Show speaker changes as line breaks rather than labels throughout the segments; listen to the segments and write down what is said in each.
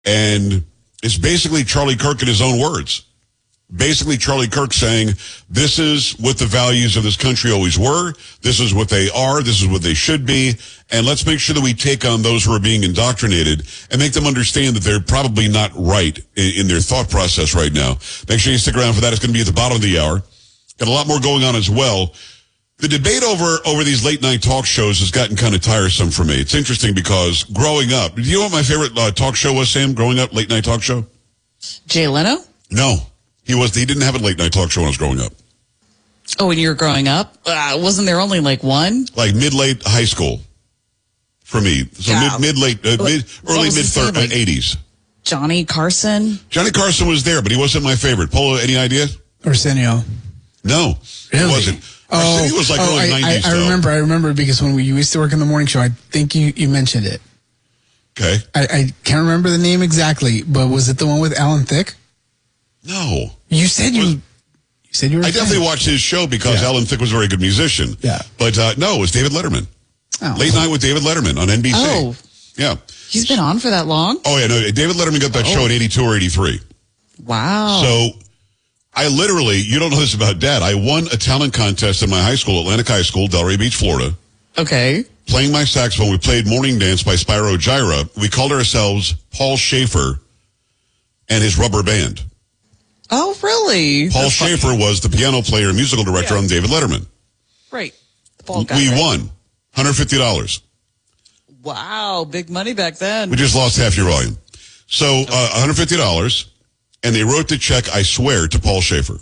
And it's basically Charlie Kirk in his own words. Basically, Charlie Kirk saying, this is what the values of this country always were. This is what they are. This is what they should be. And let's make sure that we take on those who are being indoctrinated and make them understand that they're probably not right in their thought process right now. Make sure you stick around for that. It's going to be at the bottom of the hour. Got a lot more going on as well. The debate over these late night talk shows has gotten kind of tiresome for me. It's interesting because growing up, do you know what my favorite talk show was, Sam? Growing up, late night talk show?
Jay Leno?
No. He didn't have a late night talk show when I was growing up.
Oh, when you were growing up? Wasn't there only like one?
Like mid-late high school for me. So
Yeah.
early mid-80s.
Johnny Carson?
Johnny Carson was there, but he wasn't my favorite. Polo, any idea?
Arsenio.
No,
Really?
He wasn't. Arsenio was like early 90s.
I remember because when we used to work in the morning show, I think you mentioned it.
Okay.
I can't remember the name exactly, but was it the one with Alan Thicke?
No.
You said you were.
I definitely watched his show because Alan Thicke was a very good musician.
Yeah.
But no, it was David Letterman.
Oh.
Late Night with David Letterman on NBC.
Oh.
Yeah.
He's been on for that long?
Oh, yeah. No, David Letterman got that show in 82 or 83.
Wow.
So I literally, you don't know this about Dad, I won a talent contest in my high school, Atlantic High School, Delray Beach, Florida.
Okay.
Playing my saxophone, we played Morning Dance by Spyro Gyra. We called ourselves Paul Schaefer and his rubber band.
Oh, really?
Paul Schaefer was the piano player and musical director on David Letterman.
Right. The bald guy,
We
right?
won $150.
Wow. Big money back then.
We just lost half your volume. So $150, and they wrote the check, I swear, to Paul Schaefer.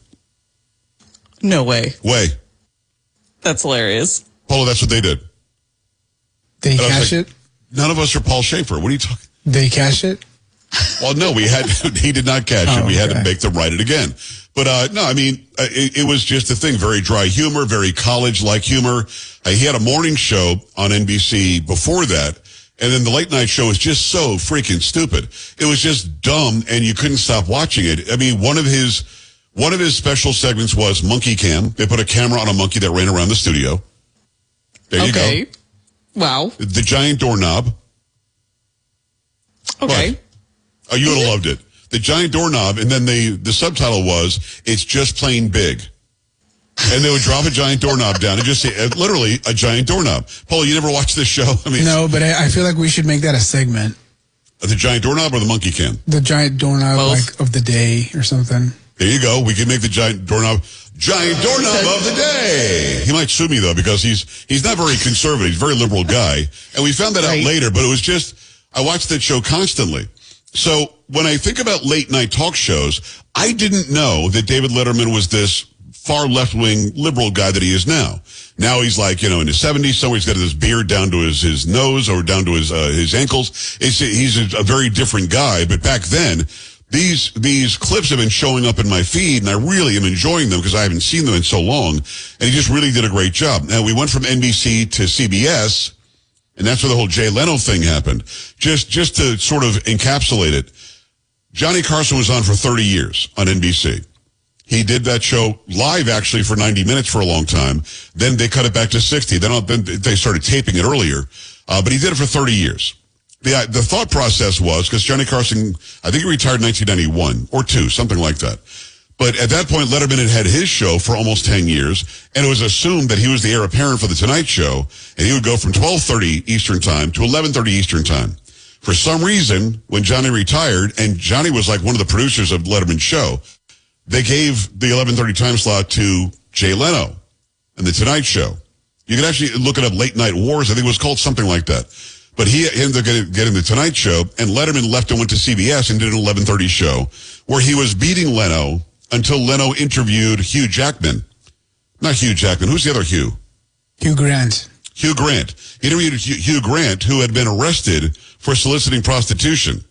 No way.
Way.
That's hilarious.
Polo, that's what they did.
Did he
And I was
cash
like,
it?
None of us are Paul Schaefer. What are you talking?
Did he cash it?
Well, no, he did not cash it. We had to make them write it again. But, no, I mean, it was just a thing. Very dry humor, very college-like humor. He had a morning show on NBC before that. And then the late night show was just so freaking stupid. It was just dumb, and you couldn't stop watching it. I mean, one of his special segments was Monkey Cam. They put a camera on a monkey that ran around the studio. There you go.
Wow.
The giant doorknob.
Okay.
What? Oh, you would have loved it. The giant doorknob, and then the subtitle was, "It's just plain big." And they would drop a giant doorknob down and just say, literally, a giant doorknob. Paul, you never watched this show? I mean,
No, but I feel like we should make that a segment.
The giant doorknob or the monkey cam?
The giant doorknob of the day or something.
There you go. We can make the giant doorknob of the day. He might sue me, though, because he's not very conservative. He's a very liberal guy. And we found that out later, but it was just, I watched that show constantly. So when I think about late night talk shows, I didn't know that David Letterman was this far left-wing liberal guy that he is now. Now he's like, in his 70s, somewhere he's got this beard down to his nose or down to his ankles. He's a very different guy. But back then, these clips have been showing up in my feed, and I really am enjoying them because I haven't seen them in so long. And he just really did a great job. Now, we went from NBC to CBS, and that's where the whole Jay Leno thing happened. Just to sort of encapsulate it, Johnny Carson was on for 30 years on NBC. He did that show live, actually, for 90 minutes for a long time. Then they cut it back to 60. Then they started taping it earlier. But he did it for 30 years. The thought process was, because Johnny Carson, I think he retired in 1991 or 2, something like that. But at that point, Letterman had his show for almost 10 years, and it was assumed that he was the heir apparent for The Tonight Show, and he would go from 12:30 Eastern Time to 11:30 Eastern Time. For some reason, when Johnny retired, and Johnny was like one of the producers of Letterman's show, they gave the 11:30 time slot to Jay Leno and The Tonight Show. You can actually look it up, Late Night Wars. I think it was called something like that. But he ended up getting The Tonight Show, and Letterman left and went to CBS and did an 11:30 show where he was beating Leno until Leno interviewed Hugh Jackman. Not Hugh Jackman. Who's the other Hugh?
Hugh Grant.
Hugh Grant. He interviewed Hugh Grant, who had been arrested for soliciting prostitution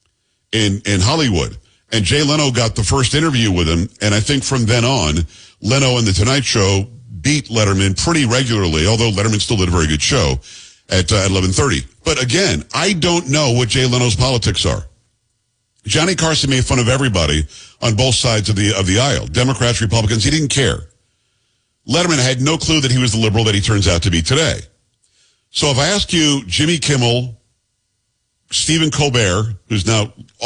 in Hollywood. And Jay Leno got the first interview with him, and I think from then on, Leno and The Tonight Show beat Letterman pretty regularly, although Letterman still did a very good show at 11:30. But again, I don't know what Jay Leno's politics are. Johnny Carson made fun of everybody on both sides of the aisle, Democrats, Republicans. He didn't care. Letterman had no clue that he was the liberal that he turns out to be today. So if I ask you, Jimmy Kimmel, Stephen Colbert, who's now